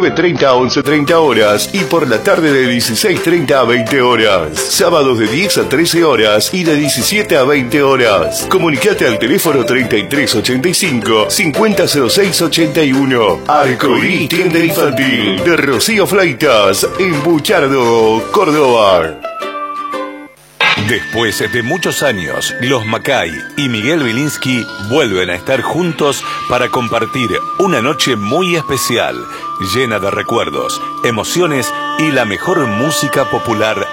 9:30 a 11:30 horas y por la tarde de 16:30 a 20 horas. Sábados de 10 a 13 horas y de 17 a 20 horas. Comunicate al teléfono 3385 500681. Arcoiris Tienda Infantil de Rocío Flaitas en Buchardo, Córdoba. Después de muchos años, los Macay y Miguel Wilinski vuelven a estar juntos para compartir una noche muy especial, llena de recuerdos, emociones y la mejor música popular